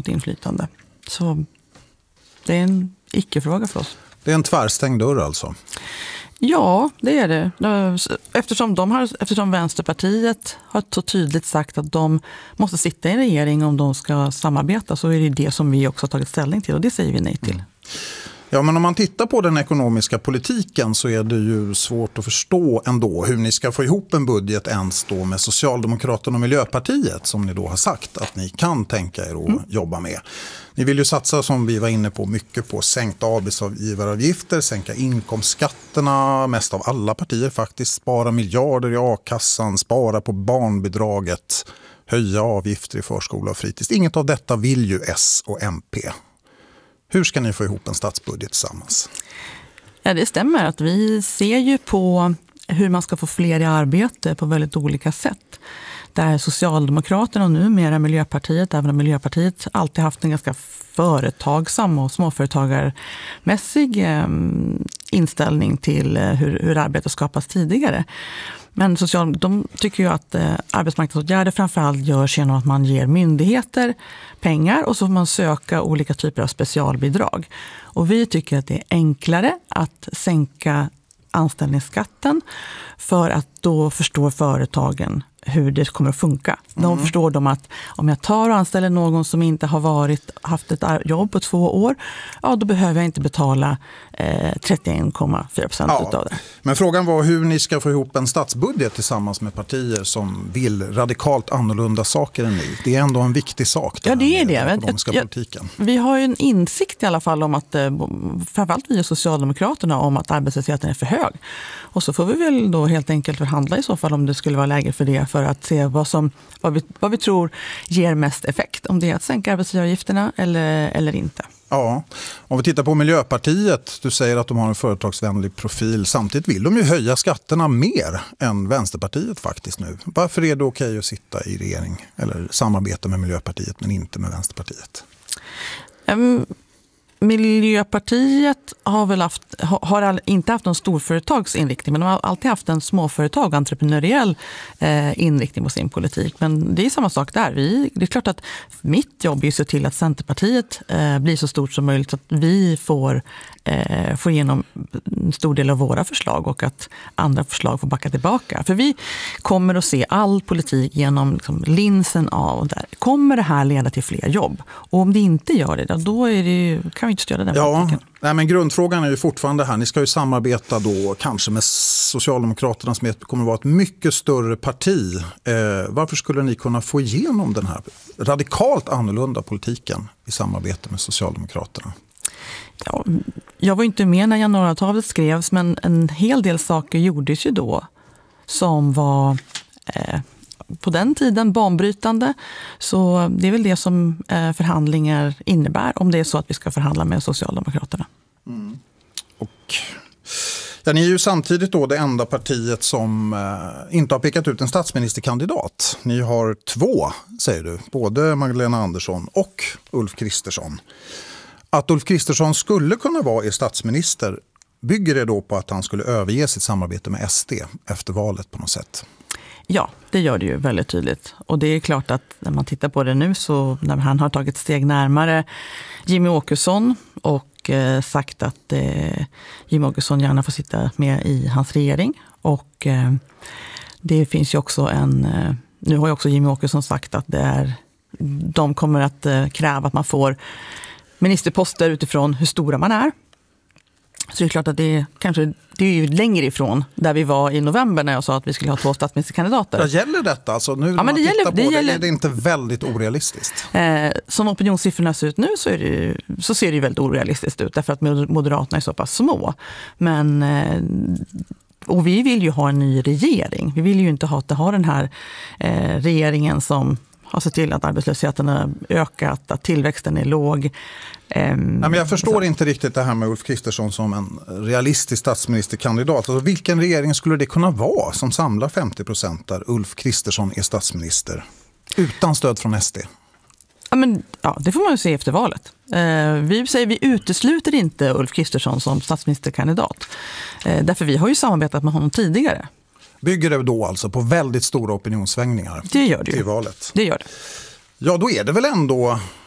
något inflytande. Så det är en icke-fråga för oss. Det är en tvärstängd dörr alltså? Ja, det är det. Eftersom Vänsterpartiet har så tydligt sagt att de måste sitta i en regering om de ska samarbeta, så är det som vi också har tagit ställning till, och det säger vi nej till. Ja, men om man tittar på den ekonomiska politiken så är det ju svårt att förstå ändå hur ni ska få ihop en budget ens då med Socialdemokraterna och Miljöpartiet, som ni då har sagt att ni kan tänka er att jobba med. Ni vill ju satsa, som vi var inne på, mycket på sänkta arbetsgivaravgifter, sänka inkomstskatterna, mest av alla partier faktiskt, spara miljarder i a-kassan, spara på barnbidraget, höja avgifter i förskola och fritids. Inget av detta vill ju S och MP. Hur ska ni få ihop en statsbudget tillsammans? Ja, det stämmer att vi ser ju på hur man ska få fler i arbete på väldigt olika sätt. Där Socialdemokraterna och numera Miljöpartiet, även om Miljöpartiet alltid haft en ganska företagsam och småföretagarmässig inställning till hur arbete skapas tidigare. Men de tycker ju att arbetsmarknadsåtgärder framförallt görs genom att man ger myndigheter pengar och så får man söka olika typer av specialbidrag. Och vi tycker att det är enklare att sänka anställningsskatten, för att då förstår företagen hur det kommer att funka. De förstår de att om jag tar och anställer någon som inte har haft ett jobb på 2 år, ja, då behöver jag inte betala 31,4% utav det. Men frågan var hur ni ska få ihop en statsbudget tillsammans med partier som vill radikalt annorlunda saker än ni. Det är ändå en viktig sak. Ja, det är det. Den ekonomiska politiken. Vi har ju en insikt i alla fall om att, framförallt vi och Socialdemokraterna, om att arbetslösheten är för hög. Och så får vi väl då helt enkelt förhandla i så fall om det skulle vara läge för det, för att se vad vi tror ger mest effekt. Om det är att sänka arbetsgivaravgifterna eller inte. Ja, om vi tittar på Miljöpartiet, du säger att de har en företagsvänlig profil. Samtidigt vill de ju höja skatterna mer än Vänsterpartiet faktiskt nu. Varför är det okej att sitta i regering eller samarbeta med Miljöpartiet men inte med Vänsterpartiet? Miljöpartiet har inte haft någon storföretagsinriktning, men de har alltid haft en småföretag, entreprenöriell inriktning på sin politik. Men det är samma sak där. Det är klart att mitt jobb är att se till att Centerpartiet blir så stort som möjligt, så att vi får igenom en stor del av våra förslag och att andra förslag får backa tillbaka. För vi kommer att se all politik genom liksom linsen av där. Kommer det här leda till fler jobb? Och om det inte gör det, då kan vi inte stödja den politiken. Nej, men grundfrågan är ju fortfarande här. Ni ska ju samarbeta då kanske med Socialdemokraterna, som kommer att vara ett mycket större parti. Varför skulle ni kunna få igenom den här radikalt annorlunda politiken i samarbete med Socialdemokraterna? Ja, jag var inte med när januariavtalet skrevs, men en hel del saker gjordes ju då som var på den tiden banbrytande. Så det är väl det som förhandlingar innebär, om det är så att vi ska förhandla med Socialdemokraterna. Och ni är ju samtidigt då det enda partiet som inte har pekat ut en statsministerkandidat. Ni har 2, säger du, både Magdalena Andersson och Ulf Kristersson. Att Ulf Kristersson skulle kunna vara er statsminister, bygger det då på att han skulle överge sitt samarbete med SD efter valet på något sätt? Ja, det gör det ju väldigt tydligt. Och det är klart att när man tittar på det nu, så när han har tagit steg närmare Jimmie Åkesson och sagt att Jimmie Åkesson gärna får sitta med i hans regering. Och det finns ju också nu har ju också Jimmie Åkesson sagt att de kommer att kräva att man får ministerposter utifrån hur stora man är. Så det är klart att det är ju längre ifrån där vi var i november när jag sa att vi skulle ha 2 statsministerkandidater. Vad gäller detta? Alltså nu när man tittar på det, är det inte väldigt orealistiskt? Som opinionssiffrorna ser ut nu så ser det ju väldigt orealistiskt ut, därför att Moderaterna är så pass små. Och vi vill ju ha en ny regering. Vi vill ju inte ha den här regeringen som har sett till att arbetslösheten har ökat, att tillväxten är låg. Men jag förstår inte riktigt det här med Ulf Kristersson som en realistisk statsministerkandidat. Alltså, vilken regering skulle det kunna vara som samlar 50% där Ulf Kristersson är statsminister utan stöd från SD? Ja, det får man ju se efter valet. Vi utesluter inte Ulf Kristersson som statsministerkandidat. Därför vi har ju samarbetat med honom tidigare. Bygger det då alltså på väldigt stora opinionssvängningar? Det gör det ju. Till valet? Det gör det. Ja, då är det väl ändå